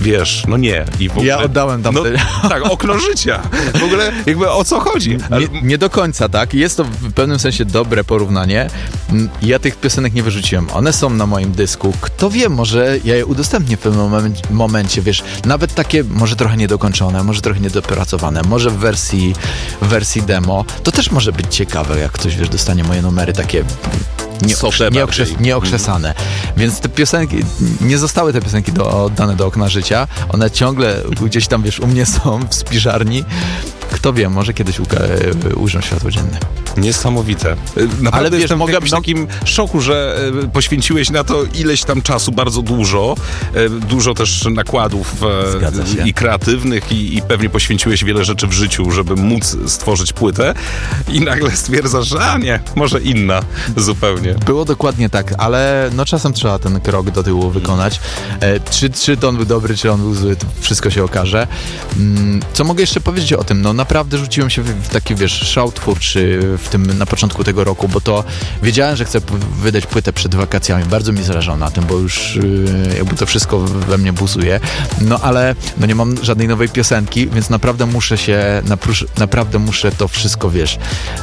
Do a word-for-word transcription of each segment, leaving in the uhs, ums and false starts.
wiesz, no nie. I w ogóle, ja oddałem tam... No, tak, okno życia. W ogóle jakby o co chodzi? Ale... Nie, nie do końca, tak? Jest to w pewnym sensie dobre porównanie. Ja tych piosenek nie wyrzuciłem. One są na moim dysku. Kto wie, może ja je udostępnię w pewnym momencie, momencie, wiesz, nawet takie może trochę niedokończone, może trochę niedopracowane, może w wersji, w wersji demo. To też może być ciekawe, jak ktoś, wiesz, dostanie moje numery takie... Nie, nie, okrzes, nie okrzesane. Mm. Więc te piosenki, nie zostały te piosenki do, oddane do okna życia. One ciągle gdzieś tam, wiesz, u mnie są w spiżarni. Kto wie, może kiedyś uka- ujrzą światło dzienne. Niesamowite. Naprawdę ale wiesz, jestem mogę być w takim szoku, że poświęciłeś na to ileś tam czasu, bardzo dużo. Dużo też nakładów i kreatywnych i, i pewnie poświęciłeś wiele rzeczy w życiu, żeby móc stworzyć płytę i nagle stwierdzasz, że a nie, może inna zupełnie. Było dokładnie tak, ale no czasem trzeba ten krok do tyłu wykonać. E, czy, czy to on był dobry, czy on był zły, to wszystko się okaże. Mm, co mogę jeszcze powiedzieć o tym? No naprawdę rzuciłem się w, w taki, wiesz, szał twórczy w tym, na początku tego roku, bo to wiedziałem, że chcę wydać płytę przed wakacjami. Bardzo mi zależało na tym, bo już yy, jakby to wszystko we mnie buzuje. No ale no nie mam żadnej nowej piosenki, więc naprawdę muszę się, naprusz, naprawdę muszę to wszystko, wiesz,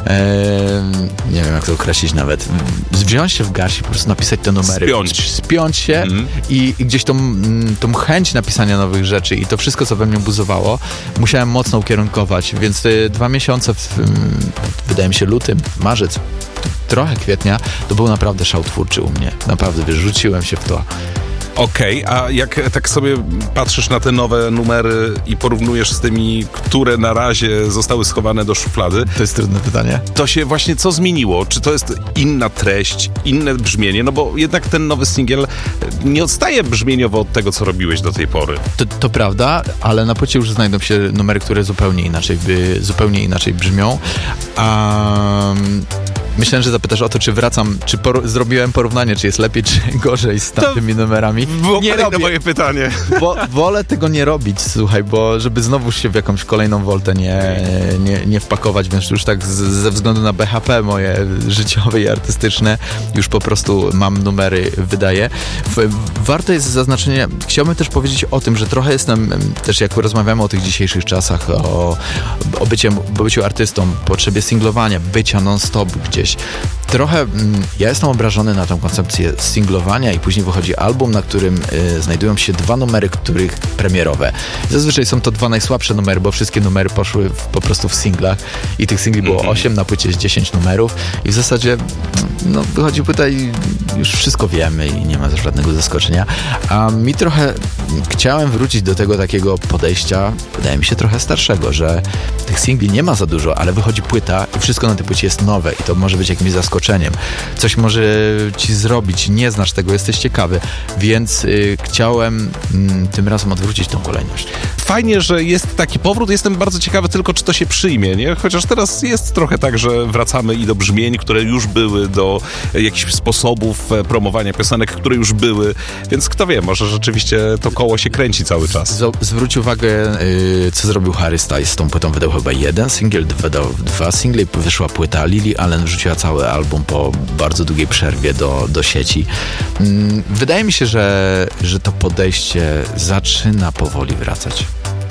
yy, nie wiem jak to określić nawet, wziąć się w garść i po prostu napisać te numery. Spiąć. Spiąć się mm. i, i gdzieś tą, tą chęć napisania nowych rzeczy i to wszystko, co we mnie buzowało, musiałem mocno ukierunkować, więc y, dwa miesiące, w, y, wydaje mi się lutym, marzec, trochę kwietnia, to był naprawdę szał twórczy u mnie. Naprawdę, wiesz, rzuciłem się w to. Okej, okay, a jak tak sobie patrzysz na te nowe numery i porównujesz z tymi, które na razie zostały schowane do szuflady... To jest trudne pytanie. To się właśnie co zmieniło? Czy to jest inna treść, inne brzmienie? No bo jednak ten nowy singiel nie odstaje brzmieniowo od tego, co robiłeś do tej pory. To, to prawda, ale na płycie już znajdą się numery, które zupełnie inaczej, by, zupełnie inaczej brzmią. Um... Myślałem, że zapytasz o to, czy wracam, czy por- zrobiłem porównanie, czy jest lepiej, czy gorzej z tamtymi to numerami. Nie robię na moje pytanie. Bo, wolę tego nie robić, słuchaj, bo żeby znowu się w jakąś kolejną woltę nie, nie, nie wpakować, więc już tak z, ze względu na B H P moje życiowe i artystyczne, już po prostu mam numery, wydaję. Warto jest zaznaczenie, chciałbym też powiedzieć o tym, że trochę jestem, też jak rozmawiamy o tych dzisiejszych czasach, o, o, bycie, o byciu artystą, potrzebie singlowania, bycia non-stop gdzieś. Trochę mm, ja jestem obrażony na tą koncepcję singlowania i później wychodzi album, na którym y, znajdują się dwa numery, których premierowe. Zazwyczaj są to dwa najsłabsze numery, bo wszystkie numery poszły w, po prostu w singlach i tych singli było osiem, na płycie jest dziesięć numerów i w zasadzie no, wychodzi płyta i już wszystko wiemy i nie ma żadnego zaskoczenia. A mi trochę chciałem wrócić do tego takiego podejścia, wydaje mi się trochę starszego, że tych singli nie ma za dużo, ale wychodzi płyta i wszystko na tej płycie jest nowe i to może być jakimś zaskoczeniem. Coś może ci zrobić, nie znasz tego, jesteś ciekawy, więc y, chciałem y, tym razem odwrócić tą kolejność. Fajnie, że jest taki powrót, jestem bardzo ciekawy tylko, czy to się przyjmie, nie? Chociaż teraz jest trochę tak, że wracamy i do brzmień, które już były, do jakichś sposobów promowania piosenek, które już były, więc kto wie, może rzeczywiście to koło się kręci cały czas. Z- zwróć uwagę, y, co zrobił Harry Styles z tą płytą, wydał chyba jeden singiel, wydał dwa single, wyszła płyta, Lily Allen wrzuciła cały album po bardzo długiej przerwie do, do sieci. Wydaje mi się, że, że to podejście zaczyna powoli wracać.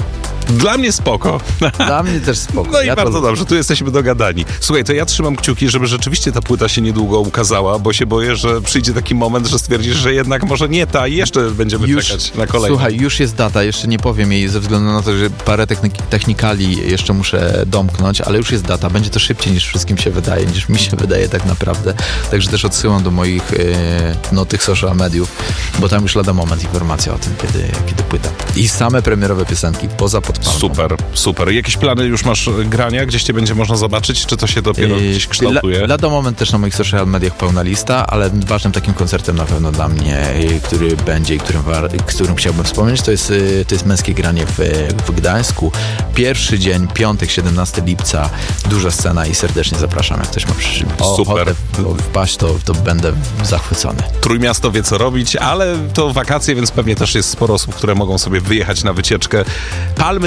Dla mnie spoko. Dla mnie też spoko. No i ja bardzo to... dobrze, tu jesteśmy dogadani. Słuchaj, to ja trzymam kciuki, żeby rzeczywiście ta płyta się niedługo ukazała, bo się boję, że przyjdzie taki moment, że stwierdzisz, że jednak może nie ta i jeszcze będziemy już, czekać na kolejną. Słuchaj, już jest data, jeszcze nie powiem jej ze względu na to, że parę technik- technikali jeszcze muszę domknąć, ale już jest data. Będzie to szybciej niż wszystkim się wydaje, niż mi się wydaje tak naprawdę. Także też odsyłam do moich yy, no tych social mediów, bo tam już lada moment informacja o tym, kiedy, kiedy płyta. I same premierowe piosenki, poza pod Super, super. Jakieś plany już masz grania? Gdzieś cię będzie można zobaczyć? Czy to się dopiero yy, gdzieś kształtuje? Lada moment też na moich social mediach pełna lista, ale ważnym takim koncertem na pewno dla mnie, który będzie i którym, którym chciałbym wspomnieć, to jest, to jest męskie granie w, w Gdańsku. Pierwszy dzień, piątek, siedemnastego lipca, duża scena i serdecznie zapraszam, jak ktoś ma przy super. wpaść, to, to będę zachwycony. Trójmiasto wie co robić, ale to wakacje, więc pewnie też jest sporo osób, które mogą sobie wyjechać na wycieczkę. Palmy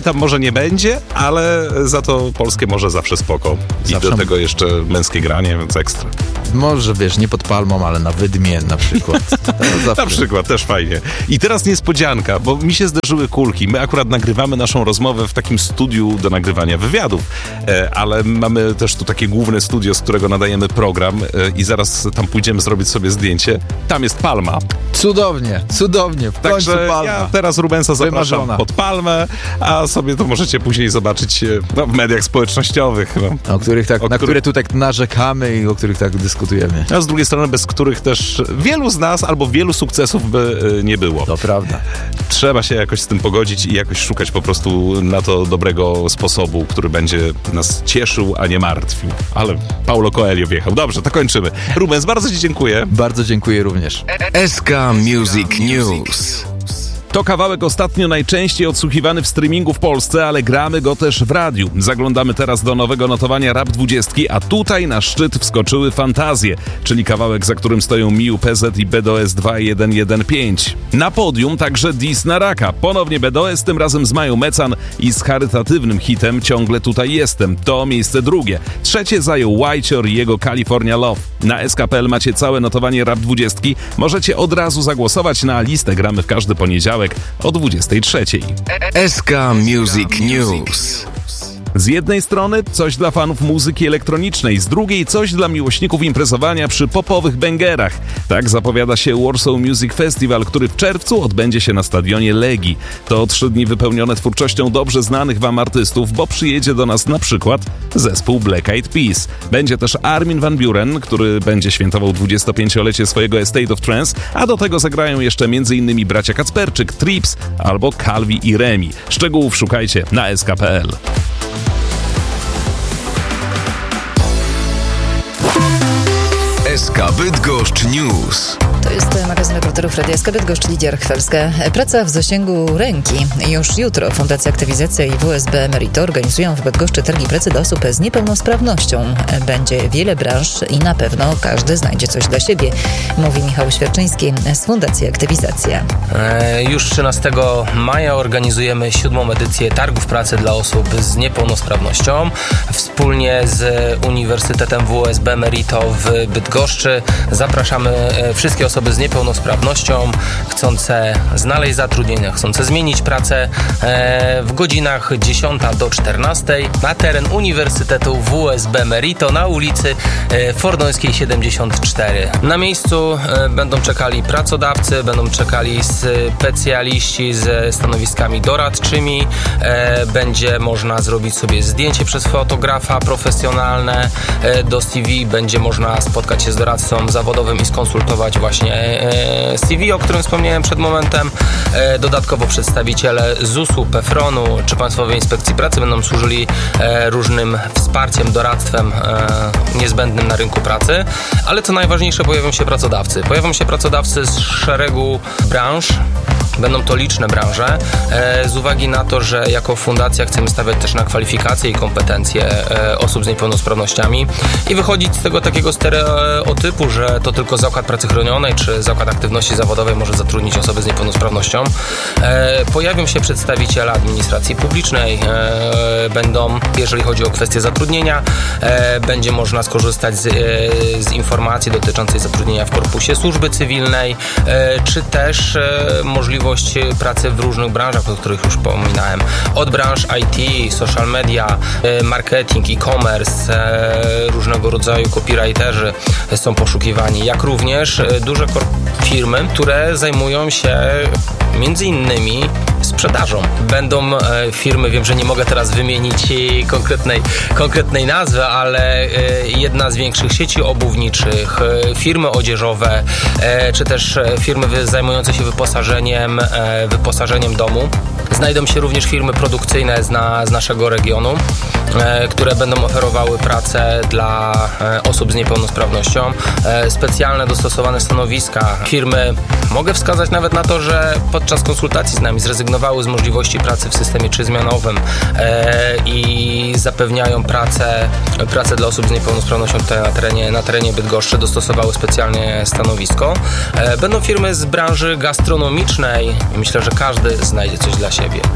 reklamy tam może nie będzie, ale za to polskie morze zawsze spoko. I zawsze do tego jeszcze męskie granie, więc ekstra. Może, wiesz, nie pod palmą, ale na Wydmie na przykład. Na przykład, też fajnie. I teraz niespodzianka, bo mi się zdarzyły kulki. My akurat nagrywamy naszą rozmowę w takim studiu do nagrywania wywiadów, e, ale mamy też tu takie główne studio, z którego nadajemy program e, i zaraz tam pójdziemy zrobić sobie zdjęcie. Tam jest palma. Cudownie, cudownie. W końcu Także palma. ja teraz Rubensa zapraszam Wymarzona. pod palmę, a sobie to możecie później zobaczyć no, w mediach społecznościowych. No, o których tak, o na których... które tu tak narzekamy i o których tak dyskutujemy. A z drugiej strony, bez których też wielu z nas albo wielu sukcesów by nie było. To prawda. Trzeba się jakoś z tym pogodzić i jakoś szukać po prostu na to dobrego sposobu, który będzie nas cieszył, a nie martwił. Ale Paulo Coelho wjechał. Dobrze, to kończymy. Rubens, bardzo ci dziękuję. Bardzo dziękuję również. S K Music News. To kawałek ostatnio najczęściej odsłuchiwany w streamingu w Polsce, ale gramy go też w radiu. Zaglądamy teraz do nowego notowania Rap dwadzieścia, a tutaj na szczyt wskoczyły Fantazje, czyli kawałek, za którym stoją Miu, P Z i B D O S dwa jeden jeden pięć. Na podium także Dis na Raka. Ponownie B D O S, tym razem z Mają Mecan i z charytatywnym hitem Ciągle tutaj jestem. To miejsce drugie. Trzecie zajął Whitecior i jego California Love. Na S K kropka P L macie całe notowanie Rap dwadzieścia. Możecie od razu zagłosować na listę. Gramy w każdy poniedziałek o dwudziestej trzeciej. S K Music News. Z jednej strony coś dla fanów muzyki elektronicznej, z drugiej coś dla miłośników imprezowania przy popowych bęgerach. Tak zapowiada się Warsaw Music Festival, który w czerwcu odbędzie się na stadionie Legii. To trzy dni wypełnione twórczością dobrze znanych wam artystów, bo przyjedzie do nas na przykład zespół Black Eyed Peas. Będzie też Armin van Buuren, który będzie świętował dwudziestopięciolecie swojego Estate of Trance, a do tego zagrają jeszcze m.in. bracia Kacperczyk, Trips albo Calvi i Remi. Szczegółów szukajcie na S K kropka P L. S K Bydgoszcz News. To jest magazyn reporterów Radia S K Bydgoszcz, Lidia Chwelska. Praca w zasięgu ręki. Już jutro Fundacja Aktywizacja i W S B Merito organizują w Bydgoszczy targi pracy dla osób z niepełnosprawnością. Będzie wiele branż i na pewno każdy znajdzie coś dla siebie, mówi Michał Świerczyński z Fundacji Aktywizacja. E, już trzynastego maja organizujemy siódmą edycję targów pracy dla osób z niepełnosprawnością. Wspólnie z Uniwersytetem W S B Merito w Bydgoszczy zapraszamy wszystkie osoby z niepełnosprawnością, chcące znaleźć zatrudnienie, chcące zmienić pracę e, w godzinach dziesiąta do czternastej na teren Uniwersytetu W S B Merito na ulicy e, Fordońskiej siedemdziesiąt cztery. Na miejscu e, będą czekali pracodawcy, będą czekali specjaliści ze stanowiskami doradczymi, e, będzie można zrobić sobie zdjęcie przez fotografa profesjonalne e, do C V, będzie można spotkać się z doradcą zawodowym i skonsultować właśnie C V, o którym wspomniałem przed momentem. Dodatkowo przedstawiciele zusu, PEFRON-u czy Państwowej Inspekcji Pracy będą służyli różnym wsparciem, doradztwem niezbędnym na rynku pracy. Ale co najważniejsze, pojawią się pracodawcy. Pojawią się pracodawcy z szeregu branż. Będą to liczne branże, e, z uwagi na to, że jako fundacja chcemy stawiać też na kwalifikacje i kompetencje e, osób z niepełnosprawnościami i wychodzić z tego takiego stereotypu, że to tylko zakład pracy chronionej czy zakład aktywności zawodowej może zatrudnić osoby z niepełnosprawnością. E, pojawią się przedstawiciele administracji publicznej, e, będą, jeżeli chodzi o kwestie zatrudnienia, e, będzie można skorzystać z, e, z informacji dotyczącej zatrudnienia w korpusie służby cywilnej, e, czy też e, możliwość pracy w różnych branżach, o których już wspominałem. Od branż I T, social media, marketing, e-commerce, różnego rodzaju copywriterzy są poszukiwani, jak również duże firmy, które zajmują się między innymi sprzedażą. Będą firmy, wiem, że nie mogę teraz wymienić konkretnej, konkretnej nazwy, ale jedna z większych sieci obuwniczych, firmy odzieżowe, czy też firmy zajmujące się wyposażeniem, wyposażeniem domu. Znajdą się również firmy produkcyjne z, na, z naszego regionu, e, które będą oferowały pracę dla e, osób z niepełnosprawnością. E, specjalne dostosowane stanowiska. Firmy, mogę wskazać nawet na to, że podczas konsultacji z nami zrezygnowały z możliwości pracy w systemie trzyzmianowym e, i zapewniają pracę, pracę dla osób z niepełnosprawnością tutaj na terenie, na terenie Bydgoszczy, dostosowały specjalnie stanowisko. E, będą firmy z branży gastronomicznej. Myślę, że każdy znajdzie coś dla siebie.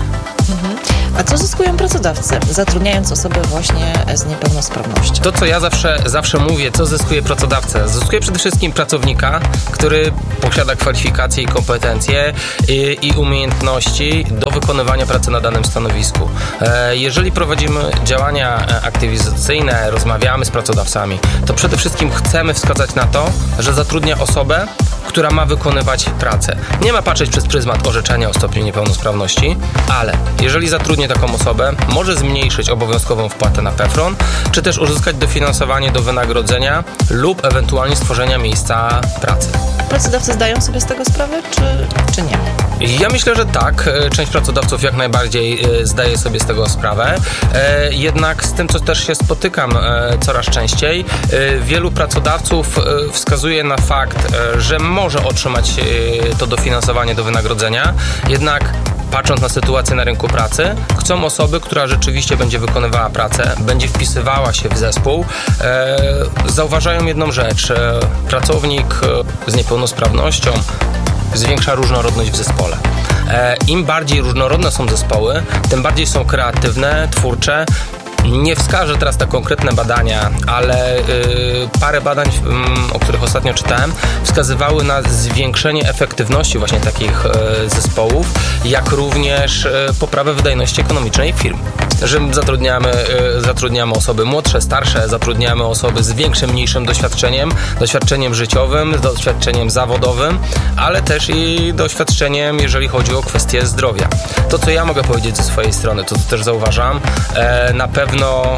Mhm. A co zyskują pracodawcy, zatrudniając osoby właśnie z niepełnosprawnością? To, co ja zawsze, zawsze mówię, co zyskuje pracodawca? Zyskuje przede wszystkim pracownika, który posiada kwalifikacje i kompetencje i, i umiejętności do wykonywania pracy na danym stanowisku. E, jeżeli prowadzimy działania aktywizacyjne, rozmawiamy z pracodawcami, to przede wszystkim chcemy wskazać na to, że zatrudnia osobę, która ma wykonywać pracę. Nie ma patrzeć przez pryzmat orzeczenia o stopniu niepełnosprawności, ale jeżeli zatrudnię taką osobę, może zmniejszyć obowiązkową wpłatę na PEFRON, czy też uzyskać dofinansowanie do wynagrodzenia lub ewentualnie stworzenia miejsca pracy. Pracodawcy zdają sobie z tego sprawę, czy, czy nie? Ja myślę, że tak. Część pracodawców jak najbardziej zdaje sobie z tego sprawę. Jednak z tym, co też się spotykam coraz częściej, wielu pracodawców wskazuje na fakt, że może otrzymać to dofinansowanie do wynagrodzenia, jednak patrząc na sytuację na rynku pracy, chcą osoby, która rzeczywiście będzie wykonywała pracę, będzie wpisywała się w zespół. E, zauważają jedną rzecz. E, pracownik z niepełnosprawnością zwiększa różnorodność w zespole. E, Im bardziej różnorodne są zespoły, tym bardziej są kreatywne, twórcze. Nie wskażę teraz na konkretne badania, ale y, parę badań, y, o których ostatnio czytałem, wskazywały na zwiększenie efektywności właśnie takich y, zespołów, jak również y, poprawę wydajności ekonomicznej firm. Że zatrudniamy, y, zatrudniamy osoby młodsze, starsze, zatrudniamy osoby z większym, mniejszym doświadczeniem, doświadczeniem życiowym, doświadczeniem zawodowym, ale też i doświadczeniem, jeżeli chodzi o kwestie zdrowia. To, co ja mogę powiedzieć ze swojej strony, to, co też zauważam, e, na pewno No,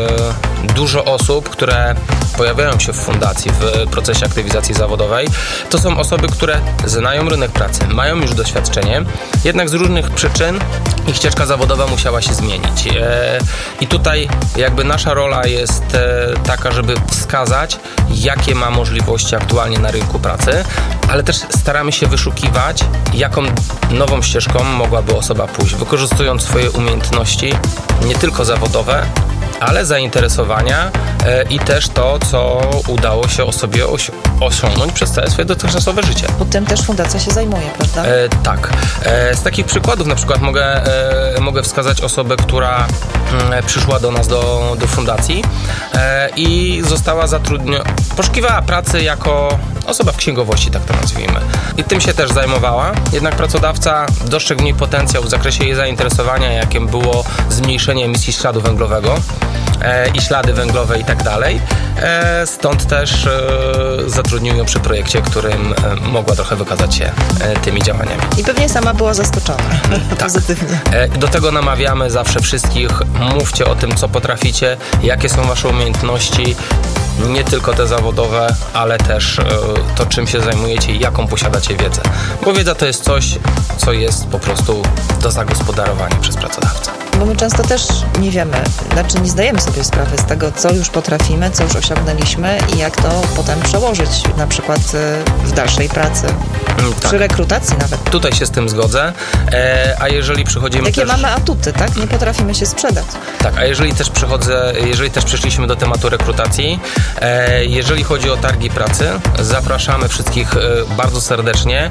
y, dużo osób, które pojawiają się w fundacji w procesie aktywizacji zawodowej, to są osoby, które znają rynek pracy, mają już doświadczenie, jednak z różnych przyczyn ich ścieżka zawodowa musiała się zmienić. Y, I tutaj jakby nasza rola jest y, taka, żeby wskazać, jakie ma możliwości aktualnie na rynku pracy, ale też staramy się wyszukiwać, jaką nową ścieżką mogłaby osoba pójść, wykorzystując swoje umiejętności, nie tylko zawodowe, ale zainteresowania e, i też to, co udało się osobie osi- osiągnąć przez całe swoje dotychczasowe życie. Bo tym też fundacja się zajmuje, prawda? E, tak. E, z takich przykładów na przykład mogę, e, mogę wskazać osobę, która e, przyszła do nas do, do fundacji e, i została zatrudniona, poszukiwała pracy jako osoba w księgowości, tak to nazwijmy. I tym się też zajmowała, jednak pracodawca dostrzegł w niej potencjał w zakresie jej zainteresowania, jakim było zmniejszenie emisji śladu węglowego e, i ślady węglowe i tak dalej. E, stąd też e, zatrudnił ją przy projekcie, którym e, mogła trochę wykazać się e, tymi działaniami. I pewnie sama była zaskoczona tak. pozytywnie. E, do tego namawiamy zawsze wszystkich, mówcie o tym, co potraficie, jakie są wasze umiejętności, nie tylko te zawodowe, ale też e, to, czym się zajmujecie i jaką posiadacie wiedzę. Bo wiedza to jest coś, co jest po prostu do zagospodarowania przez pracodawcę. Bo my często też nie wiemy, znaczy nie zdajemy sobie sprawy z tego, co już potrafimy, co już osiągnęliśmy i jak to potem przełożyć na przykład w dalszej pracy, mm, tak. przy rekrutacji nawet. Tutaj się z tym zgodzę, e, a jeżeli przychodzimy Jakie też... mamy atuty, tak? Nie potrafimy się sprzedać. Tak, a jeżeli też przychodzę, jeżeli też przyszliśmy do tematu rekrutacji, e, jeżeli chodzi o targi pracy, zapraszamy wszystkich e, bardzo serdecznie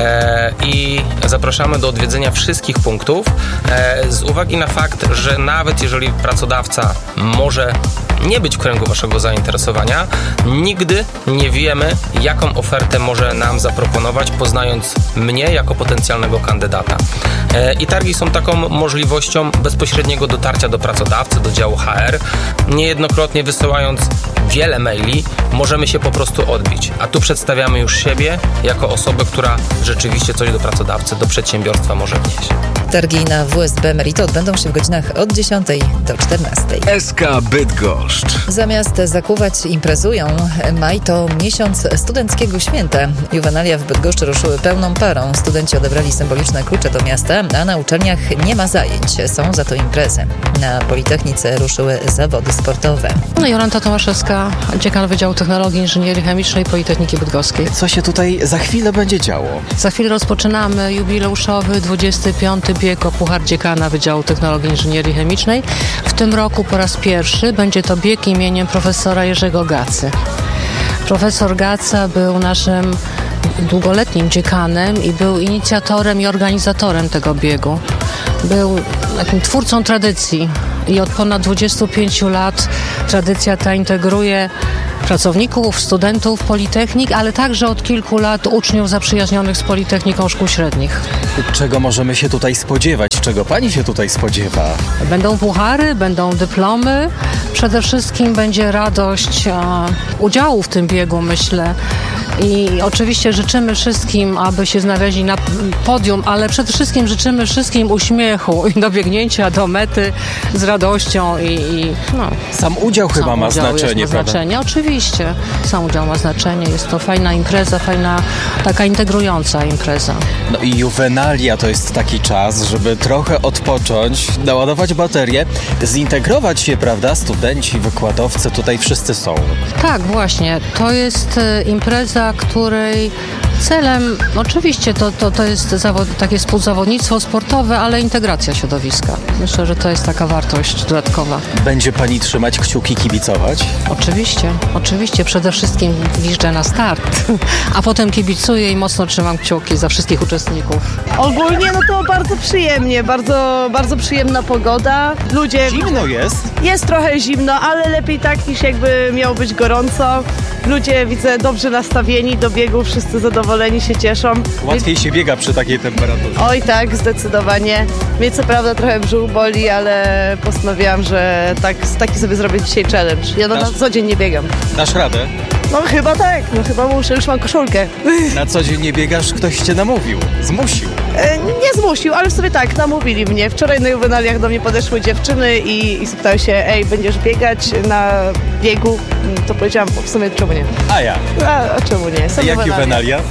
e, i zapraszamy do odwiedzenia wszystkich punktów e, z uwagi na fakt, że nawet jeżeli pracodawca może nie być w kręgu waszego zainteresowania, nigdy nie wiemy, jaką ofertę może nam zaproponować, poznając mnie jako potencjalnego kandydata. E, I targi są taką możliwością bezpośredniego dotarcia do pracodawcy, do działu H R. Niejednokrotnie wysyłając wiele maili, możemy się po prostu odbić. A tu przedstawiamy już siebie jako osobę, która rzeczywiście coś do pracodawcy, do przedsiębiorstwa może wnieść. Targi na W S B Merito odbędą się w godzinach od dziesiątej do czternastej. S K Bydgoszcz. Zamiast zakuwać, imprezują. Maj to miesiąc studenckiego święta. Juwenalia w Bydgoszczy ruszyły pełną parą. Studenci odebrali symboliczne klucze do miasta, a na uczelniach nie ma zajęć. Są za to imprezy. Na Politechnice ruszyły zawody sportowe. No, Jolanta Tomaszewska, dziekan Wydziału Technologii Inżynierii Chemicznej Politechniki Bydgoskiej. Co się tutaj za chwilę będzie działo? Za chwilę rozpoczynamy jubileuszowy dwudziesty piąty bieg o Puchar Dziekana Wydziału Technologii Inżynierii Chemicznej. W tym roku po raz pierwszy będzie to bieg imieniem profesora Jerzego Gacy. Profesor Gaca był naszym długoletnim dziekanem i był inicjatorem i organizatorem tego biegu. był takim twórcą tradycji i od ponad dwudziestu pięciu lat tradycja ta integruje pracowników, studentów Politechnik, ale także od kilku lat uczniów zaprzyjaźnionych z Politechniką Szkół Średnich. Czego możemy się tutaj spodziewać? Czego pani się tutaj spodziewa? Będą puchary, będą dyplomy. Przede wszystkim będzie radość a, udziału w tym biegu, myślę. I oczywiście życzymy wszystkim, aby się znaleźli na podium, ale przede wszystkim życzymy wszystkim uśmiechu i dobiegnięcia do mety z radością i, i no. Sam udział chyba Sam ma udział znaczenie, jest, ma prawda? znaczenie, oczywiście. Sam udział ma znaczenie. Jest to fajna impreza, fajna, taka integrująca impreza. No i juwenalia to jest taki czas, żeby trochę odpocząć, naładować baterię, zintegrować się, prawda? Studenci, wykładowcy, tutaj wszyscy są. Tak, właśnie. To jest e, impreza, której celem, oczywiście to, to, to jest zawod, takie współzawodnictwo sportowe, ale integracja środowiska. Myślę, że to jest taka wartość dodatkowa. Będzie pani trzymać kciuki, kibicować? Oczywiście, oczywiście. Przede wszystkim gwiżdżę na start, a potem kibicuję i mocno trzymam kciuki za wszystkich uczestników. Ogólnie no to bardzo przyjemnie, bardzo, bardzo przyjemna pogoda. Ludzie... Zimno jest. Jest trochę zimno, ale lepiej tak niż jakby miało być gorąco. Ludzie, widzę, dobrze nastawieni do biegu, wszyscy zadowoleni, się cieszą. Łatwiej się biega przy takiej temperaturze. Oj tak, zdecydowanie. Mnie co prawda trochę brzuch boli, ale postanowiłam, że tak, taki sobie zrobię dzisiaj challenge. Ja no, na co dzień nie biegam. Dasz radę? No chyba tak, no chyba muszę, już mam koszulkę. Na co dzień nie biegasz, ktoś cię namówił, zmusił. E, nie zmusił, ale w sobie tak, namówili mnie. Wczoraj na juwenaliach do mnie podeszły dziewczyny i, i zapytały się, ej, będziesz biegać na biegu? To powiedziałam, w sumie czemu nie? A ja. A, a czemu nie? Są Jak juwenalia. juwenalia?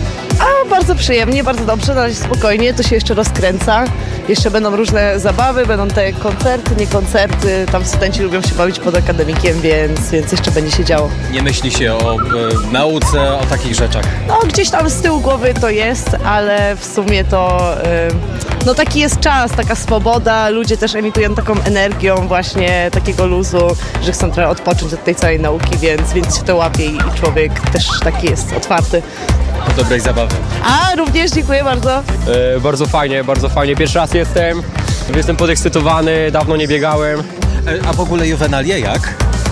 A bardzo przyjemnie, bardzo dobrze, na razie spokojnie, to się jeszcze rozkręca. Jeszcze będą różne zabawy, będą te koncerty, nie koncerty. Tam studenci lubią się bawić pod akademikiem, więc, więc jeszcze będzie się działo. Nie myśli się o e, nauce, o takich rzeczach? No gdzieś tam z tyłu głowy to jest, ale w sumie to y, no taki jest czas, taka swoboda. Ludzie też emitują taką energią właśnie takiego luzu, że chcą trochę odpocząć od tej całej nauki, więc, więc się to łapie i człowiek też taki jest otwarty. Do dobrej zabawy. A, również dziękuję bardzo. E, bardzo fajnie, bardzo fajnie. Pierwszy raz jestem, jestem podekscytowany, dawno nie biegałem. E, a w ogóle juwenalia jak?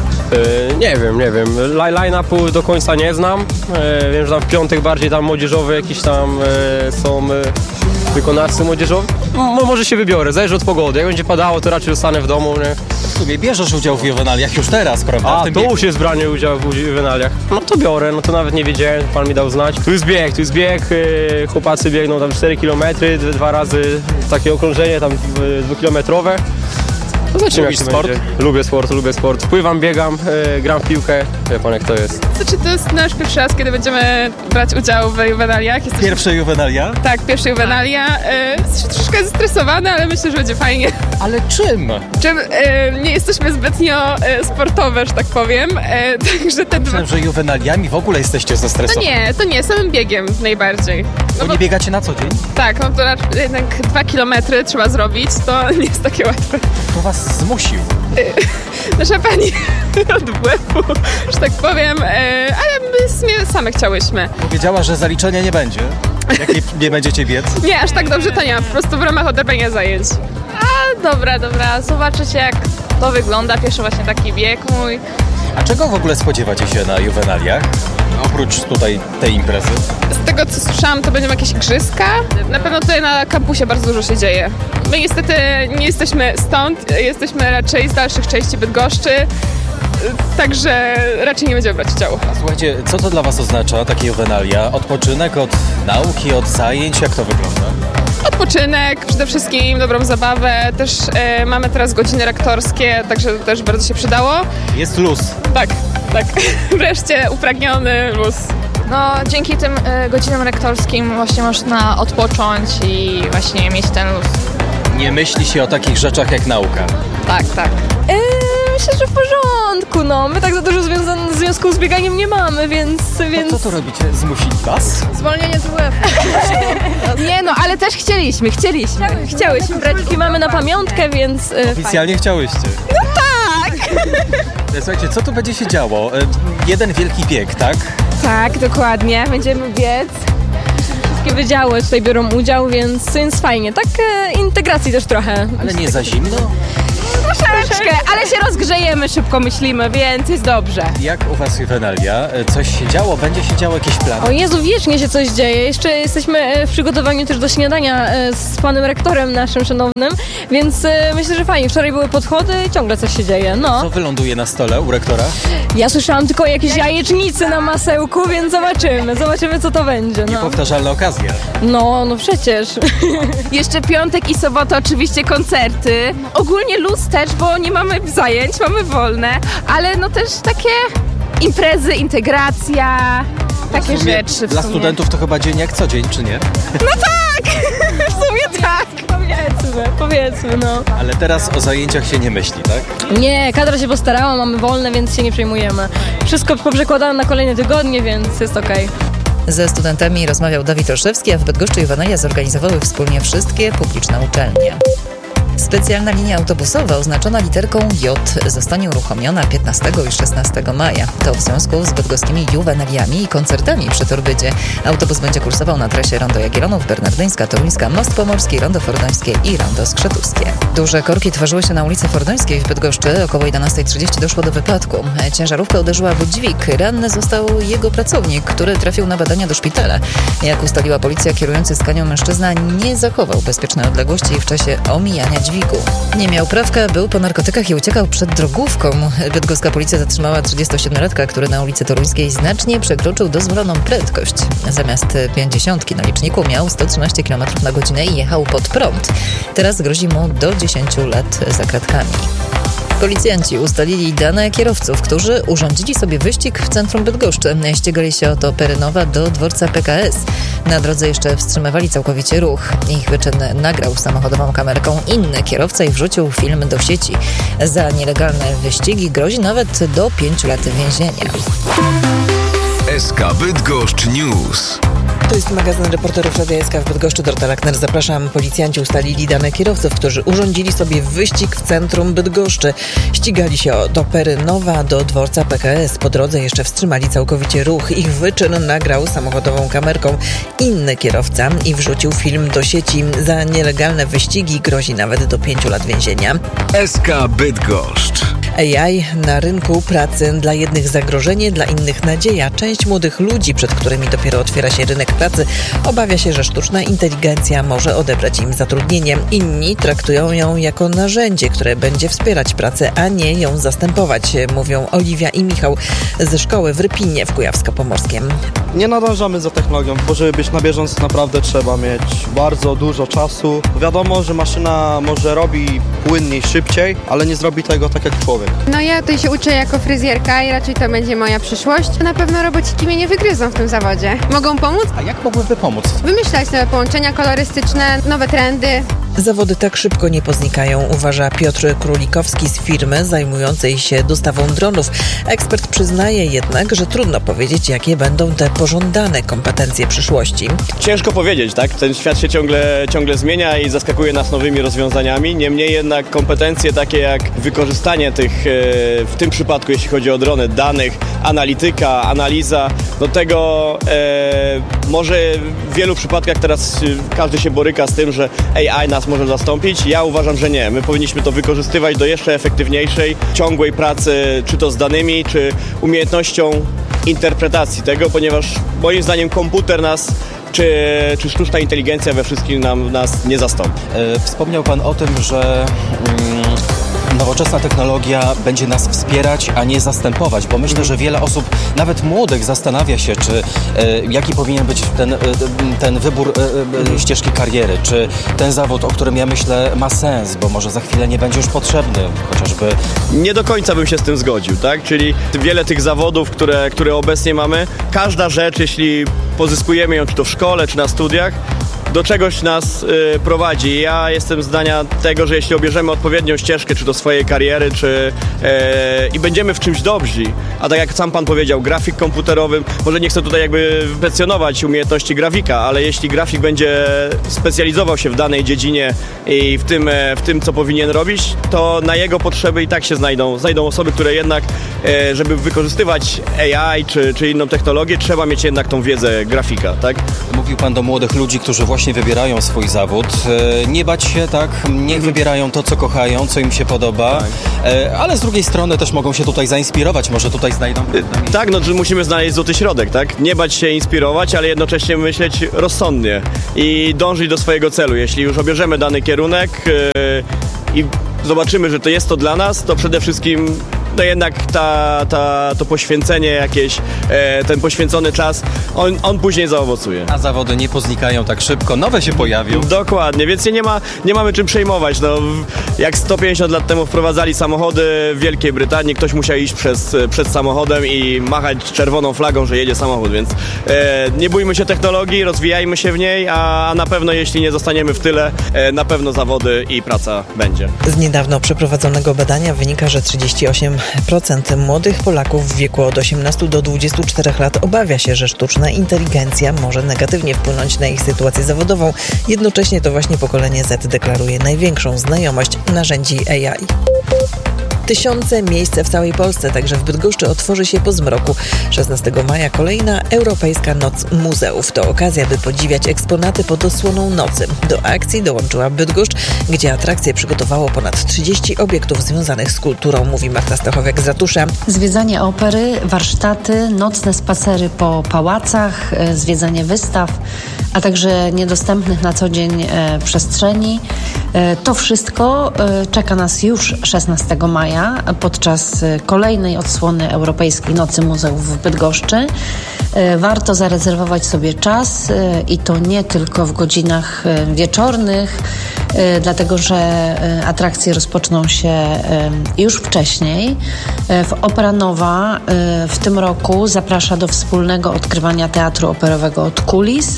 E, nie wiem, nie wiem. Line-upu do końca nie znam. E, wiem, że tam w piątek bardziej tam młodzieżowy jakiś tam e, są e, wykonawcy młodzieżowi. M- może się wybiorę, zależy od pogody. Jak będzie padało, to raczej zostanę w domu. Nie? W sumie bierzesz udział w juwenaliach już teraz, prawda? A, w tym to biegu. już jest branie udziału w juwenaliach. No to biorę, no to nawet nie wiedziałem, pan mi dał znać. Tu jest bieg, tu jest bieg, e, chłopacy biegną tam cztery kilometry, dwa razy takie okrążenie tam e, dwukilometrowe. No zobaczymy, jak to sport? będzie. Lubię sport, lubię sport. Pływam, biegam, e, gram w piłkę. Wie pan, jak to jest. Znaczy, to jest nasz pierwszy raz, kiedy będziemy brać udział w juwenaliach. Jesteśmy... Pierwsze juwenalia? Tak, pierwsza juwenalia. E, jesteśmy troszkę zestresowane, ale myślę, że będzie fajnie. Ale czym? Czym e, nie jesteśmy zbytnio e, sportowe, że tak powiem. E, także te dwa... Myślałem, że juwenaliami w ogóle jesteście To zestresowani. nie, to nie, samym biegiem najbardziej. No Bo bo, nie biegacie na co dzień? tak, no to raczej jednak dwa kilometry trzeba zrobić, to nie jest takie łatwe. Kto was zmusił? Nasza pani od łebu, że tak powiem, e, ale my w sumie same chciałyśmy. Powiedziała, że zaliczenia nie będzie. Jak nie, nie będziecie biec. Nie, aż tak dobrze to nie ma, po prostu w ramach odrabiania zajęć. A dobra, dobra, zobaczycie jak to wygląda, pierwszy właśnie taki bieg mój. A czego w ogóle spodziewacie się na juwenaliach? Oprócz tutaj tej imprezy. Z tego co słyszałam, to będą jakieś igrzyska. Na pewno tutaj na kampusie bardzo dużo się dzieje. My niestety nie jesteśmy stąd, jesteśmy raczej z dalszych części Bydgoszczy, także raczej nie będziemy brać udziału. A słuchajcie, co to dla was oznacza, takie juwenalia? Odpoczynek od nauki, od zajęć? Jak to wygląda? Odpoczynek, przede wszystkim dobrą zabawę. Też e, mamy teraz godziny rektorskie, także to też bardzo się przydało. Jest luz. Tak, tak. Wreszcie upragniony luz. No dzięki tym y, godzinom rektorskim właśnie można odpocząć i właśnie mieć ten luz. Nie myśli się o takich rzeczach jak nauka. Tak, tak. Eee, myślę, że w porządku, no. My tak za dużo związa- związku z bieganiem nie mamy, więc... więc... To co to robicie? Zmusili was? Zwolnienie z W F. Nie no, ale też chcieliśmy, chcieliśmy. Chciałyśmy brać i mamy na pamiątkę, więc... y, Oficjalnie chciałyście. No tak! Słuchajcie, co tu będzie się działo? E, Jeden wielki bieg, tak? Tak, dokładnie. Będziemy biec. wszystkie wydziały tutaj biorą udział, więc, więc fajnie. Tak e, integracji też trochę. Ale nie za zimno? Troszeczkę, ale się rozgrzejemy, szybko myślimy, więc jest dobrze. Jak u was, Juvenalia? Coś się działo? Będzie się działo jakieś plany? O Jezu, wiecznie się coś dzieje. Jeszcze jesteśmy w przygotowaniu też do śniadania z panem rektorem naszym szanownym, więc myślę, że fajnie. Wczoraj były podchody, ciągle coś się dzieje. No. Co wyląduje na stole u rektora? Ja słyszałam tylko o jakiejś jajecznicy na masełku, więc zobaczymy. Zobaczymy, co to będzie. No. Niepowtarzalna okazja. No, no przecież. Jeszcze piątek i sobota oczywiście koncerty. Ogólnie luz też, bo nie mamy zajęć, mamy wolne, ale no też takie imprezy, integracja, takie rzeczy w Dla sumie. studentów to chyba dzień jak co dzień, czy nie? No tak! W sumie tak! Powiedzmy, powiedzmy, no. Ale teraz o zajęciach się nie myśli, tak? Nie, kadra się postarała, mamy wolne, więc się nie przejmujemy. Wszystko poprzekładane na kolejne tygodnie, więc jest okej. Ze studentami rozmawiał Dawid Olszewski, a w Bydgoszczy i Juvenalia zorganizowały wspólnie wszystkie publiczne uczelnie. Specjalna linia autobusowa oznaczona literką J zostanie uruchomiona piętnastego i szesnastego maja. To w związku z bydgoskimi Juvenaliami i koncertami przy Torbydzie. Autobus będzie kursował na trasie Rondo Jagiellonów, Bernardyńska, Toruńska, Most Pomorski, Rondo Fordońskie i Rondo Skrzetuskie. Duże korki tworzyły się na ulicy Fordońskiej w Bydgoszczy. Około jedenastej trzydzieści doszło do wypadku. Ciężarówkę uderzyła w dźwig. Ranny został jego pracownik, który trafił na badania do szpitala. Jak ustaliła policja, kierujący skanią mężczyzna nie zachował bezpiecznej odległości w czasie omijania dźwigu. Nie miał prawka, był po narkotykach i uciekał przed drogówką. Bydgoska policja zatrzymała trzydziestosiedmiolatka, który na ulicy Toruńskiej znacznie przekroczył dozwoloną prędkość. Zamiast pięćdziesiątki na liczniku miał sto trzynaście kilometrów na godzinę i jechał pod prąd. Teraz grozi mu do dziesięciu lat za kratkami. Policjanci ustalili dane kierowców, którzy urządzili sobie wyścig w centrum Bydgoszczy. Ścigali się od Operynowa do dworca P K S. Na drodze jeszcze wstrzymywali całkowicie ruch. Ich wyczyn nagrał samochodową kamerką inny kierowca i wrzucił film do sieci. Za nielegalne wyścigi grozi nawet do pięciu lat więzienia. S K Bydgoszcz News. To jest magazyn reporterów Radia S K w Bydgoszczy. Dorota Lackner, zapraszam. Policjanci ustalili dane kierowców, którzy urządzili sobie wyścig w centrum Bydgoszczy. Ścigali się od Operynowa do dworca P K S. Po drodze jeszcze wstrzymali całkowicie ruch. Ich wyczyn nagrał samochodową kamerką inny kierowca i wrzucił film do sieci. Za nielegalne wyścigi grozi nawet do pięciu lat więzienia. S K Bydgoszcz. A I na rynku pracy, dla jednych zagrożenie, dla innych nadzieja. Część młodych ludzi, przed którymi dopiero otwiera się rynek pracy, obawia się, że sztuczna inteligencja może odebrać im zatrudnienie. Inni traktują ją jako narzędzie, które będzie wspierać pracę, a nie ją zastępować, mówią Oliwia i Michał ze szkoły w Rypinie w Kujawsko-Pomorskiem. Nie nadążamy za technologią, bo żeby być na bieżąco naprawdę trzeba mieć bardzo dużo czasu. Wiadomo, że maszyna może robi płynniej, szybciej, ale nie zrobi tego tak jak człowiek. No ja tutaj się uczę jako fryzjerka i raczej to będzie moja przyszłość. Na pewno robociki mnie nie wygryzą w tym zawodzie. Mogą pomóc? A jak mogłyby pomóc? Wymyślać nowe połączenia kolorystyczne, nowe trendy. Zawody tak szybko nie poznikają, uważa Piotr Królikowski z firmy zajmującej się dostawą dronów. Ekspert przyznaje jednak, że trudno powiedzieć, jakie będą te pożądane kompetencje przyszłości. Ciężko powiedzieć, tak? Ten świat się ciągle, ciągle zmienia i zaskakuje nas nowymi rozwiązaniami. Niemniej jednak kompetencje takie jak wykorzystanie tych, w tym przypadku jeśli chodzi o drony, danych, analityka, analiza, do tego e, może w wielu przypadkach teraz każdy się boryka z tym, że A I nas może zastąpić. Ja uważam, że nie. My powinniśmy to wykorzystywać do jeszcze efektywniejszej, ciągłej pracy, czy to z danymi, czy umiejętnością interpretacji tego, ponieważ moim zdaniem komputer nas Czy, czy sztuczna inteligencja we wszystkim nam, nas nie zastąpi. E, wspomniał Pan o tym, że mm, nowoczesna technologia będzie nas wspierać, a nie zastępować, bo myślę, że wiele osób, nawet młodych, zastanawia się, czy e, jaki powinien być ten, e, ten wybór e, e, ścieżki kariery, czy ten zawód, o którym ja myślę, ma sens, bo może za chwilę nie będzie już potrzebny, chociażby... Nie do końca bym się z tym zgodził, tak? Czyli wiele tych zawodów, które, które obecnie mamy, każda rzecz, jeśli pozyskujemy ją czy to w szkole, czy na studiach, do czegoś nas y, prowadzi. Ja jestem zdania tego, że jeśli obierzemy odpowiednią ścieżkę, czy do swojej kariery, czy y, i będziemy w czymś dobrzy, a tak jak sam pan powiedział, grafik komputerowy, może nie chcę tutaj jakby kwestionować umiejętności grafika, ale jeśli grafik będzie specjalizował się w danej dziedzinie i w tym, w tym co powinien robić, to na jego potrzeby i tak się znajdą, znajdą osoby, które jednak, żeby wykorzystywać A I czy, czy inną technologię, trzeba mieć jednak tą wiedzę grafika, tak? Mówił pan do młodych ludzi, którzy właśnie wybierają swój zawód. Nie bać się, tak? Niech wybierają to, co kochają, co im się podoba, tak. Ale z drugiej strony też mogą się tutaj zainspirować, może tutaj znajdą... Tak, no, że musimy znaleźć złoty środek, tak? Nie bać się inspirować, ale jednocześnie myśleć rozsądnie i dążyć do swojego celu. Jeśli już obierzemy dany kierunek yy, i zobaczymy, że to jest to dla nas, to przede wszystkim no jednak ta, ta, to poświęcenie jakieś, e, ten poświęcony czas, on, on później zaowocuje. A zawody nie poznikają tak szybko, nowe się pojawią. Dokładnie, więc nie ma, nie mamy czym przejmować. No, jak sto pięćdziesiąt lat temu wprowadzali samochody w Wielkiej Brytanii, ktoś musiał iść przez, przed samochodem i machać czerwoną flagą, że jedzie samochód, więc e, nie bójmy się technologii, rozwijajmy się w niej, a, a na pewno jeśli nie zostaniemy w tyle, e, na pewno zawody i praca będzie. Z niedawno przeprowadzonego badania wynika, że trzydzieści osiem procent młodych Polaków w wieku od osiemnastu do dwudziestu czterech lat obawia się, że sztuczna inteligencja może negatywnie wpłynąć na ich sytuację zawodową. Jednocześnie to właśnie pokolenie Z deklaruje największą znajomość narzędzi A I. Tysiące miejsc w całej Polsce, także w Bydgoszczy, otworzy się po zmroku. szesnastego maja kolejna Europejska Noc Muzeów. To okazja, by podziwiać eksponaty pod osłoną nocy. Do akcji dołączyła Bydgoszcz, gdzie atrakcje przygotowało ponad trzydzieści obiektów związanych z kulturą, mówi Marta Stachowiak z ratusza. Zwiedzanie opery, warsztaty, nocne spacery po pałacach, zwiedzanie wystaw, a także niedostępnych na co dzień e, przestrzeni. E, to wszystko e, czeka nas już szesnastego maja podczas kolejnej odsłony Europejskiej Nocy Muzeów w Bydgoszczy. E, warto zarezerwować sobie czas e, i to nie tylko w godzinach e, wieczornych, e, dlatego że e, atrakcje rozpoczną się e, już wcześniej. E, w Opera Nowa e, w tym roku zaprasza do wspólnego odkrywania teatru operowego od kulis.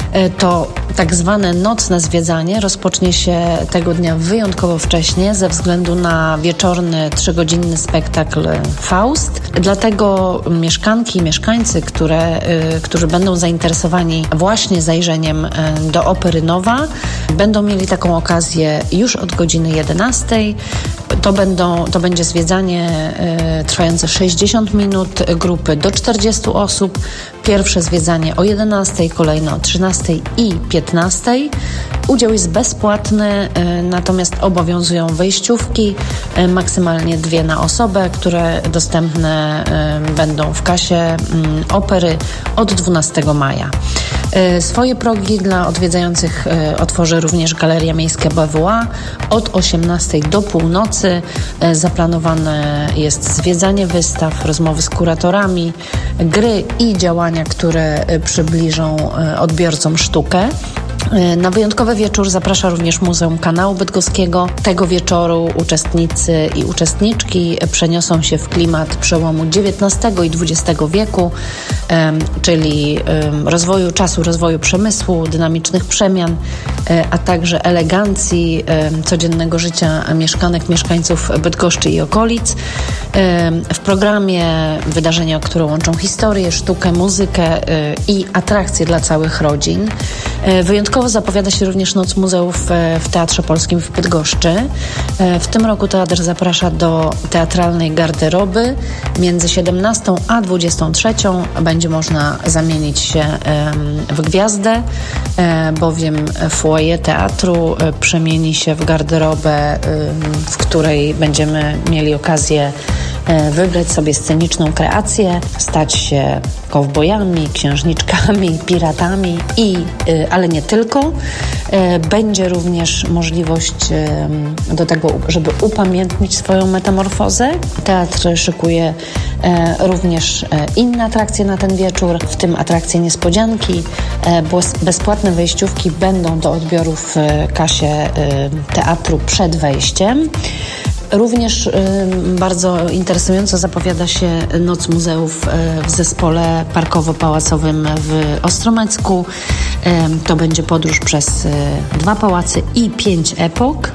To tak zwane nocne zwiedzanie rozpocznie się tego dnia wyjątkowo wcześnie ze względu na wieczorny, trzygodzinny spektakl Faust. Dlatego mieszkanki i mieszkańcy, które, którzy będą zainteresowani właśnie zajrzeniem do Opery Nowa, będą mieli taką okazję już od godziny jedenastej. To, będą, to będzie zwiedzanie y, trwające sześćdziesiąt minut, grupy do czterdziestu osób. Pierwsze zwiedzanie o jedenastej, kolejne o trzynastej i piętnastej. Udział jest bezpłatny, y, natomiast obowiązują wejściówki, y, maksymalnie dwie na osobę, które dostępne y, będą w kasie y, opery od dwunastego maja. Swoje progi dla odwiedzających otworzy również Galeria Miejska B W A. Od osiemnastej do północy zaplanowane jest zwiedzanie wystaw, rozmowy z kuratorami, gry i działania, które przybliżą odbiorcom sztukę. Na wyjątkowy wieczór zaprasza również Muzeum Kanału Bydgoskiego. Tego wieczoru uczestnicy i uczestniczki przeniosą się w klimat przełomu dziewiętnastego i dwudziestego wieku, czyli rozwoju czasu, rozwoju przemysłu, dynamicznych przemian, a także elegancji codziennego życia mieszkanek, mieszkańców Bydgoszczy i okolic. W programie wydarzenia, które łączą historię, sztukę, muzykę i atrakcje dla całych rodzin. Wyjątkowo zapowiada się również Noc Muzeów w Teatrze Polskim w Bydgoszczy. W tym roku teatr zaprasza do teatralnej garderoby. Między siedemnastą a dwudziestą trzecią będzie można zamienić się w gwiazdę, bowiem foyer teatru przemieni się w garderobę, w której będziemy mieli okazję wybrać sobie sceniczną kreację, stać się kowbojami, księżniczkami, piratami i, ale nie tylko. Będzie również możliwość do tego, żeby upamiętnić swoją metamorfozę. Teatr szykuje również inne atrakcje na ten wieczór, w tym atrakcje niespodzianki. Bezpłatne wejściówki będą do odbioru w kasie teatru przed wejściem. Również bardzo interesująco zapowiada się Noc Muzeów w zespole parkowo-pałacowym w Ostromecku. To będzie podróż przez dwa pałace i pięć epok.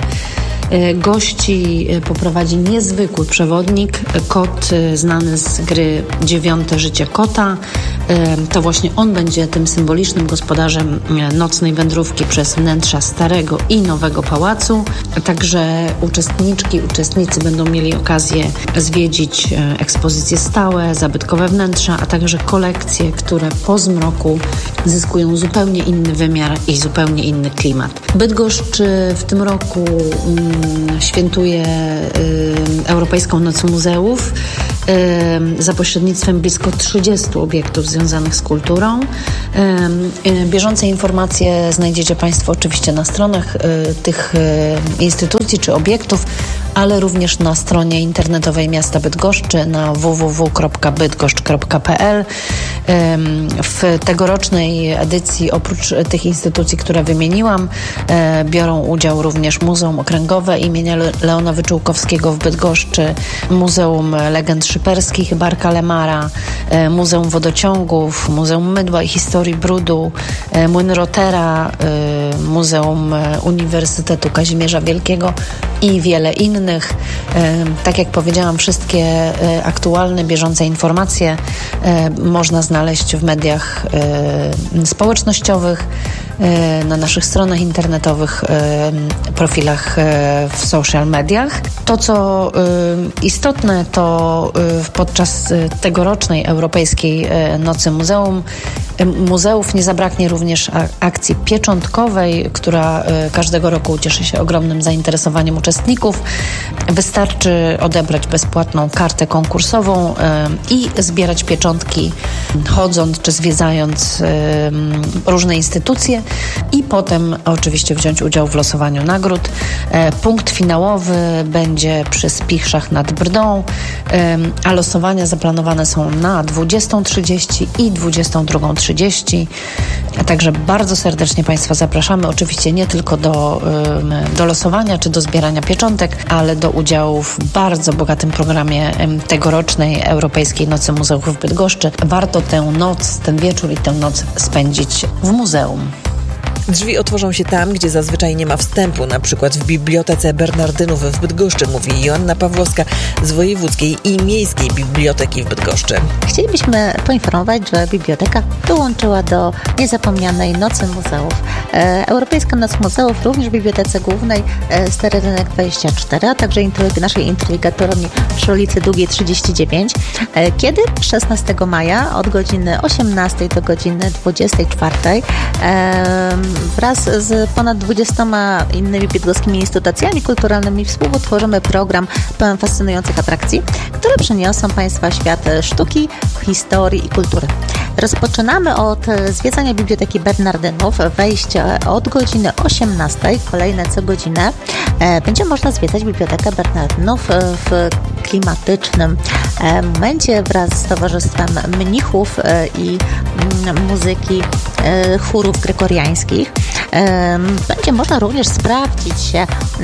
Gości poprowadzi niezwykły przewodnik, kot znany z gry Dziewiąte życie kota. To właśnie on będzie tym symbolicznym gospodarzem nocnej wędrówki przez wnętrza starego i nowego pałacu. Także uczestniczki, uczestnicy będą mieli okazję zwiedzić ekspozycje stałe, zabytkowe wnętrza, a także kolekcje, które po zmroku zyskują zupełnie inny wymiar i zupełnie inny klimat. Bydgoszcz w tym roku świętuje Europejską Noc Muzeów za pośrednictwem blisko trzydziestu obiektów związanych z kulturą. Bieżące informacje znajdziecie Państwo oczywiście na stronach tych instytucji czy obiektów, ale również na stronie internetowej miasta Bydgoszczy na w w w kropka bydgoszcz kropka p l. W tegorocznej edycji oprócz tych instytucji, które wymieniłam, biorą udział również Muzeum Okręgowe imienia Leona Wyczółkowskiego w Bydgoszczy, Muzeum Legend Szyperskich Barka Lemara, Muzeum Wodociągów, Muzeum Mydła i Historii Brudu, Młyn Rotera, Muzeum Uniwersytetu Kazimierza Wielkiego i wiele innych. Tak jak powiedziałam, wszystkie aktualne, bieżące informacje można znaleźć w mediach społecznościowych, na naszych stronach internetowych, profilach w social mediach. To, co istotne, to podczas tegorocznej Europejskiej Nocy Muzeum Muzeów nie zabraknie również akcji pieczątkowej, która każdego roku cieszy się ogromnym zainteresowaniem uczestników. Wystarczy odebrać bezpłatną kartę konkursową i zbierać pieczątki, chodząc czy zwiedzając różne instytucje i potem oczywiście wziąć udział w losowaniu nagród. Punkt finałowy będzie przy Spichrzach nad Brdą, a losowania zaplanowane są na dwudziestą trzydzieści i dwudziestą drugą trzydzieści. Także bardzo serdecznie Państwa zapraszamy, oczywiście nie tylko do, do losowania czy do zbierania pieczątek, ale do udziału w bardzo bogatym programie tegorocznej Europejskiej Nocy Muzeów w Bydgoszczy. Warto tę noc, ten wieczór i tę noc spędzić w muzeum. Drzwi otworzą się tam, gdzie zazwyczaj nie ma wstępu, na przykład w Bibliotece Bernardynów w Bydgoszczy, mówi Joanna Pawłowska z Wojewódzkiej i Miejskiej Biblioteki w Bydgoszczy. Chcielibyśmy poinformować, że biblioteka dołączyła do niezapomnianej Nocy Muzeów. E, Europejska Noc Muzeów również w Bibliotece Głównej e, Stary Rynek dwadzieścia cztery, a także intryg- naszej introligatorni przy ulicy Długiej trzydzieści dziewięć, e, kiedy szesnastego maja od godziny osiemnastej do godziny dwudziestej czwartej e, wraz z ponad dwudziestoma innymi bydgoskimi instytucjami kulturalnymi współtworzymy program pełen fascynujących atrakcji, które przyniosą Państwa świat sztuki, historii i kultury. Rozpoczynamy od zwiedzania Biblioteki Bernardynów, wejście od godziny osiemnastej, kolejne co godzinę. Będzie można zwiedzać Bibliotekę Bernardynów w klimatycznym momencie wraz z Towarzystwem Mnichów i muzyki chórów gregoriańskich. Będzie można również sprawdzić się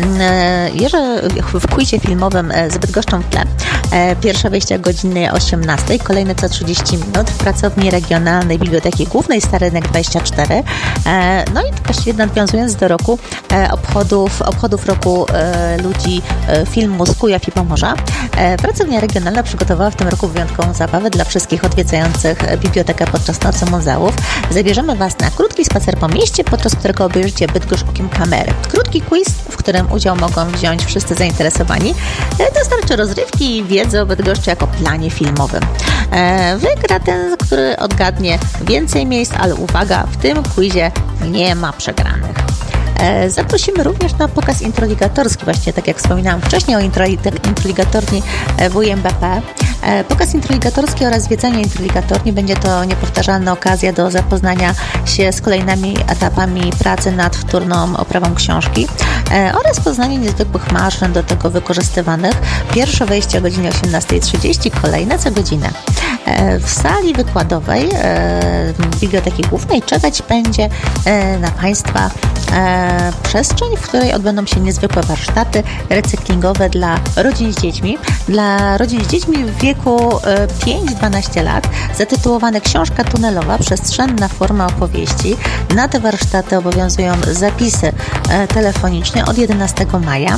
w quizie filmowym z Bydgoszczą w tle. Pierwsze wejście o godzinie osiemnastej, kolejne co trzydzieści minut w pracowni Regionalnej Biblioteki Głównej Stary Rynek dwadzieścia cztery. No i właściwie nawiązując do roku obchodów, obchodów roku ludzi filmu z Kujaw i Pomorza, pracownia regionalna przygotowała w tym roku wyjątkową zabawę dla wszystkich odwiedzających bibliotekę podczas Nocy Muzeów. Zabierzemy Was na krótki spacer po mieście, podczas którego obejrzycie Bydgoszcz okiem kamery. Krótki quiz, w którym udział mogą wziąć wszyscy zainteresowani. Dostarczy rozrywki i wiedzy o Bydgoszczy jako planie filmowym. Wygra ten, który odgadnie więcej miejsc, ale uwaga, w tym quizie nie ma przegranych. Zaprosimy również na pokaz introligatorski, właśnie tak jak wspominałam wcześniej o introligatorni W I M B P. Pokaz introligatorski oraz zwiedzanie introligatorni będzie to niepowtarzalna okazja do zapoznania się z kolejnymi etapami pracy nad wtórną oprawą książki oraz poznanie niezwykłych maszyn do tego wykorzystywanych. Pierwsze wejście o godzinie osiemnastej trzydzieści, kolejne co godzinę. W sali wykładowej Biblioteki Głównej czekać będzie na Państwa e, przestrzeń, w której odbędą się niezwykłe warsztaty recyklingowe dla rodzin z dziećmi. Dla rodzin z dziećmi w wieku e, pięć do dwunastu lat, zatytułowane Książka tunelowa, przestrzenna forma opowieści. Na te warsztaty obowiązują zapisy e, telefoniczne od jedenastego maja.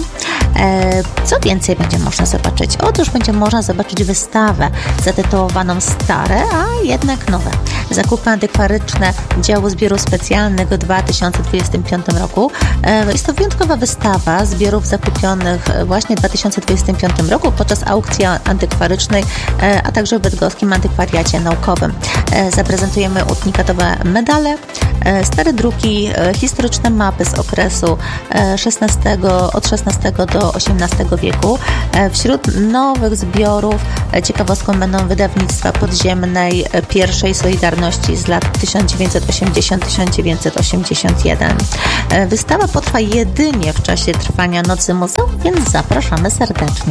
E, co więcej będzie można zobaczyć? Otóż będzie można zobaczyć wystawę zatytułowaną Stare, a jednak nowe. Zakupy antykwaryczne działu zbioru specjalnego w dwa tysiące dwudziestym piątym roku. E, jest to wyjątkowa wystawa zbiorów zakupionych właśnie w dwa tysiące dwudziestym piątym roku podczas aukcji antykwarycznej, e, a także w bydgoskim antykwariacie naukowym. E, zaprezentujemy unikatowe medale, e, stare druki, e, historyczne mapy z okresu e, szesnastego, od szesnastego do osiemnastego wieku. E, wśród nowych zbiorów e, ciekawostką będą wydawnictwa podziemnej e, pierwszej Solidarności z lat tysiąc dziewięćset osiemdziesiąt do tysiąc dziewięćset osiemdziesiąt jeden. E, wystawa potrwa jedynie w czasie trwania Nocy Muzeum, więc zapraszamy serdecznie.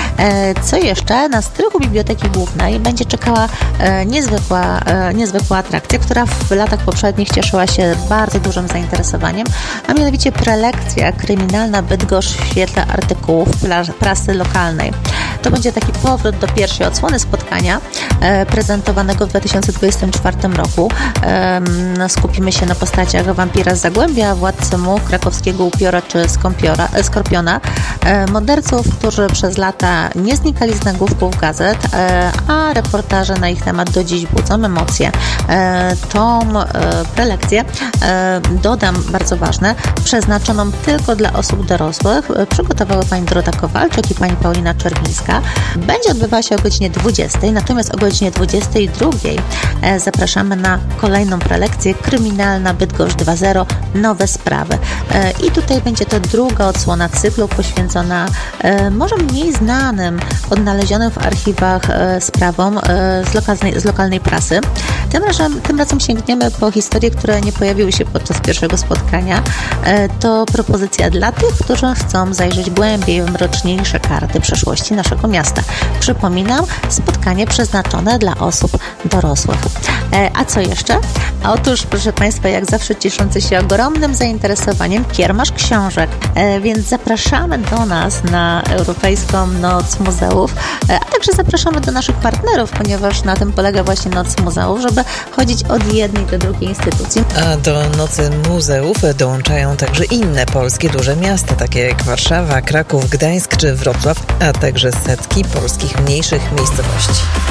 E, co jeszcze? Na strychu Biblioteki Głównej będzie czekała e, niezwykła, e, niezwykła atrakcja, która w latach poprzednich cieszyła się bardzo dużym zainteresowaniem, a mianowicie prelekcja kryminalna Bydgoszcz w świetle artykułów prasy lokalnej. To będzie taki powrót do pierwszej odsłony spotkania e, prezentowanego w dwa tysiące dwudziestym czwartym roku. E, skupimy się na postaciach wampira z Zagłębia, władcy much, krakowskiego upiora czy skąpiora, e, skorpiona, e, morderców, którzy przez lata nie znikali z nagłówków gazet, e, a reportaże na ich temat do dziś budzą emocje. E, tą e, prelekcję, e, dodam bardzo ważne, przeznaczoną tylko dla osób dorosłych, e, przygotowały pani Dorota Kowalczyk i pani Paulina Czerwińska. Będzie odbywała się o godzinie dwudziestej, natomiast o godzinie dwudziestej drugiej e, zapraszamy na kolejną prelekcję Kryminalna Bydgoszcz dwa zero. Nowe sprawy. E, I tutaj będzie to druga odsłona cyklu poświęcona e, może mniej znanym, odnalezionym w archiwach e, sprawom e, z, lokalnej, z lokalnej prasy. Tym razem, tym razem sięgniemy po historie, które nie pojawiły się podczas pierwszego spotkania. E, to propozycja dla tych, którzy chcą zajrzeć głębiej w mroczniejsze karty przeszłości naszego miasta. Przypominam, spotkanie przeznaczone dla osób dorosłych. E, a co jeszcze? A otóż, proszę Państwa, jak zawsze cieszący się ogromnym zainteresowaniem kiermasz książek, e, więc zapraszamy do nas na Europejską Noc Muzeów, e, a także zapraszamy do naszych partnerów, ponieważ na tym polega właśnie Noc Muzeów, żeby chodzić od jednej do drugiej instytucji. A do Nocy Muzeów dołączają także inne polskie duże miasta, takie jak Warszawa, Kraków, Gdańsk czy Wrocław, a także setki polskich mniejszych miejscowości.